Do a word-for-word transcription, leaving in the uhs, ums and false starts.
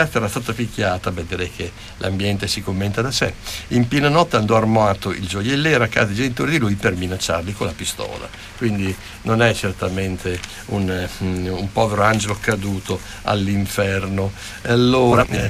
era stata picchiata, beh, direi che l'ambiente si commenta da sé. In piena notte andò armato il gioielliere a casa dei genitori di lui per minacciarli con la pistola. Quindi non è certamente un, un povero angelo caduto all'inferno. Allora, eh,